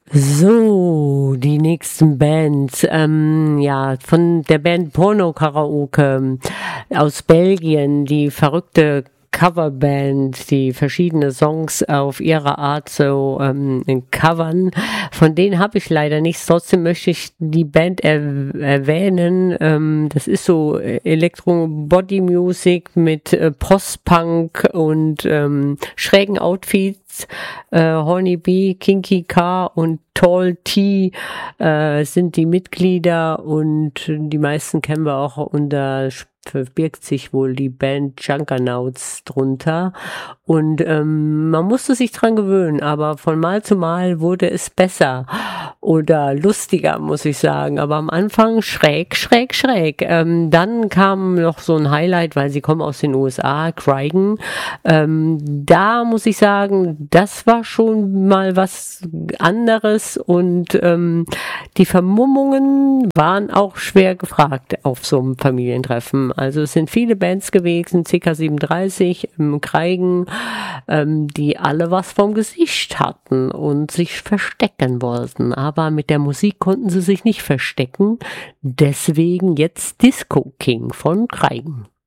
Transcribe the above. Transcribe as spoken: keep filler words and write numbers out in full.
So, die nächsten Bands, ähm, ja, von der Band Porno Karaoke aus Belgien, die verrückte Coverband, die verschiedene Songs auf ihre Art so ähm, covern. Von denen habe ich leider nichts. Trotzdem möchte ich die Band er erwähnen. Ähm, das ist so Elektro-Body-Music mit äh, Post-Punk und ähm, schrägen Outfits. Äh, Horny B, Kinky K und Tall T äh, sind die Mitglieder, und die meisten kennen wir auch unter, verbirgt sich wohl die Band Junkernauts drunter, und ähm, man musste sich dran gewöhnen, aber von Mal zu Mal wurde es besser oder lustiger, muss ich sagen, aber am Anfang schräg, schräg, schräg. Ähm, dann kam noch so ein Highlight, weil sie kommen aus den U S A, Craigen. Ähm, da muss ich sagen, das war schon mal was anderes, und ähm, die Vermummungen waren auch schwer gefragt auf so einem Familientreffen. Also es sind viele Bands gewesen, C K siebenunddreißig im Craigen, ähm, die alle was vom Gesicht hatten und sich verstecken wollten. Aber mit der Musik konnten sie sich nicht verstecken. Deswegen jetzt Disco King von Craigen.